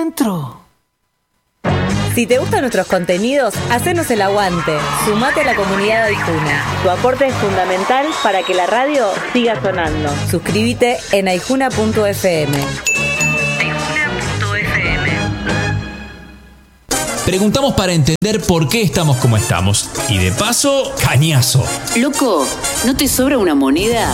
adentro. Si te gustan nuestros contenidos, hacenos el aguante. Sumate a la comunidad de Aijuna. Tu aporte es fundamental para que la radio siga sonando. Suscríbete en aijuna.fm. Preguntamos para entender por qué estamos como estamos. Y de paso, cañazo. Loco, ¿no te sobra una moneda?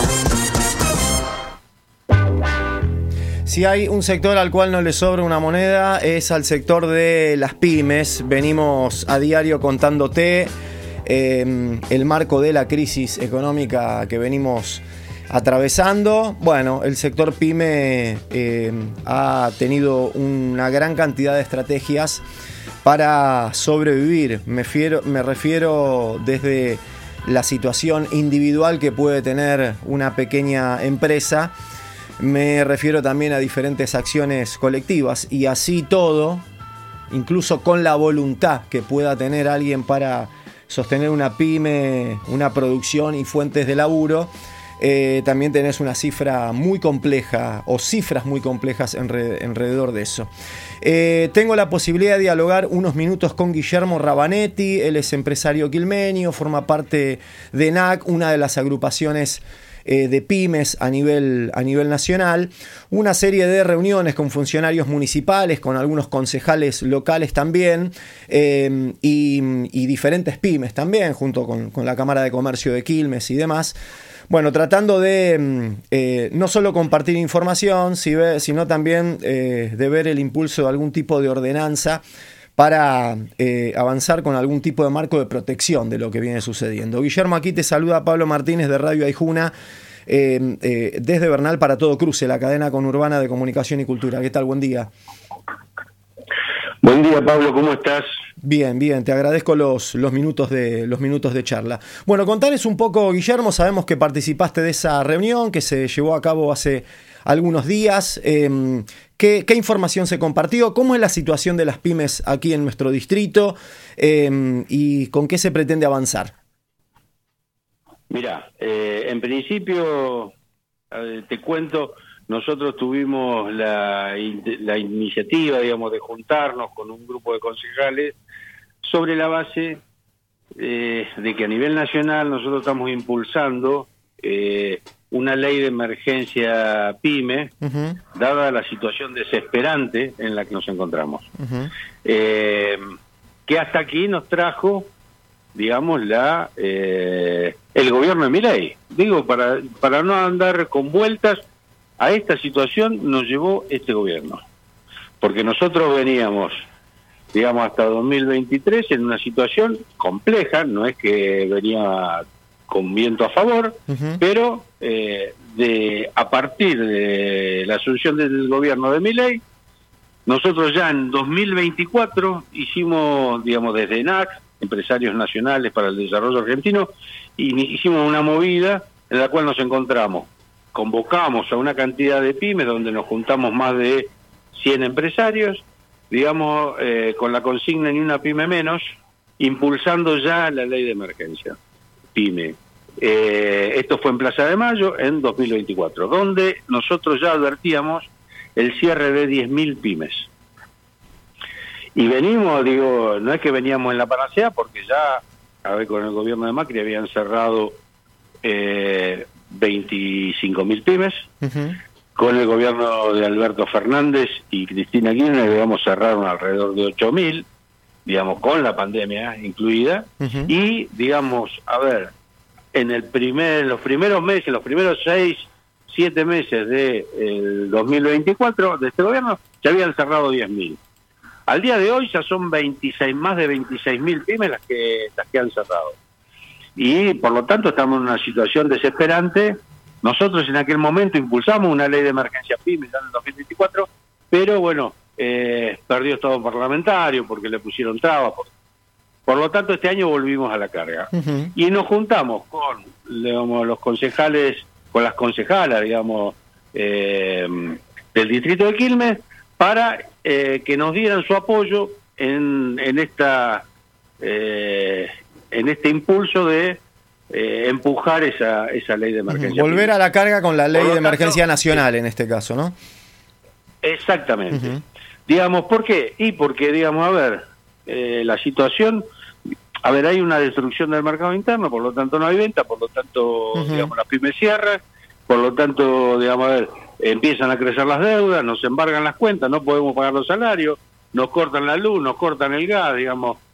Si hay un sector al cual no le sobra una moneda, es al sector de las pymes. Venimos a diario contándote el marco de la crisis económica que venimos atravesando. Bueno, el sector pyme ha tenido una gran cantidad de estrategias para sobrevivir. Me refiero desde la situación individual que puede tener una pequeña empresa. Me refiero también a diferentes acciones colectivas y así todo, incluso con la voluntad que pueda tener alguien para sostener una pyme, una producción y fuentes de laburo, también tenés una cifra muy compleja o cifras muy complejas alrededor de eso. Tengo la posibilidad de dialogar unos minutos con Guillermo Rabanetti. Él es empresario quilmenio, forma parte de NAC, una de las agrupaciones de pymes a nivel nacional, una serie de reuniones con funcionarios municipales, con algunos concejales locales también, y diferentes pymes también, junto con la Cámara de Comercio de Quilmes y demás. Bueno, tratando de no solo compartir información, sino también de ver el impulso de algún tipo de ordenanza para avanzar con algún tipo de marco de protección de lo que viene sucediendo. Guillermo, aquí te saluda Pablo Martínez de Radio Aijuna, desde Bernal para Todo Cruce, la cadena conurbana de comunicación y cultura. ¿Qué tal? Buen día. Buen día, Pablo, ¿cómo estás? Bien, te agradezco los minutos de charla. Bueno, contanos un poco, Guillermo, sabemos que participaste de esa reunión que se llevó a cabo hace algunos días. ¿Qué información se compartió? ¿Cómo es la situación de las pymes aquí en nuestro distrito? ¿Y con qué se pretende avanzar? Mirá, en principio, te cuento, nosotros tuvimos la iniciativa, digamos, de juntarnos con un grupo de concejales sobre la base de que a nivel nacional nosotros estamos impulsando una ley de emergencia PYME, dada la situación desesperante en la que nos encontramos. Que hasta aquí nos trajo, digamos, el gobierno de Milei. Digo, para no andar con vueltas, a esta situación nos llevó este gobierno. Porque nosotros veníamos, digamos, hasta 2023 en una situación compleja, no es que venía con viento a favor, pero a partir de la asunción del gobierno de Milei, nosotros ya en 2024 hicimos, digamos, desde NAC, Empresarios Nacionales para el Desarrollo Argentino, y hicimos una movida en la cual nos encontramos. Convocamos a una cantidad de pymes donde nos juntamos más de 100 empresarios, digamos, con la consigna ni una pyme menos, impulsando ya la ley de emergencia pyme. Esto fue en Plaza de Mayo en 2024, donde nosotros ya advertíamos el cierre de 10.000 pymes. Y venimos, digo, no es que veníamos en la panacea, porque ya, a ver, con el gobierno de Macri habían cerrado 25.000 pymes, con el gobierno de Alberto Fernández y Cristina Kirchner, digamos, cerraron alrededor de 8.000, digamos, con la pandemia incluida, y, digamos, a ver, en los primeros meses, los primeros 6-7 meses del 2024 de este gobierno, se habían cerrado 10.000. Al día de hoy ya son más de 26.000 pymes las que han cerrado. Y por lo tanto estamos en una situación desesperante. Nosotros en aquel momento impulsamos una ley de emergencia pymes en el 2024, pero bueno, perdió estado parlamentario porque le pusieron trabas. Por lo tanto, este año volvimos a la carga. Y nos juntamos con, digamos, los concejales, con las concejalas, digamos, del distrito de Quilmes, para que nos dieran su apoyo en este impulso de empujar esa ley de emergencia. Volver a la carga con la ley de emergencia nacional en este caso, ¿no? Exactamente. Digamos, ¿por qué? Y porque, digamos, a ver, la situación, a ver, hay una destrucción del mercado interno, por lo tanto no hay venta, por lo tanto, digamos, las pymes cierran, por lo tanto, digamos, a ver, empiezan a crecer las deudas, nos embargan las cuentas, no podemos pagar los salarios, nos cortan la luz, nos cortan el gas, digamos,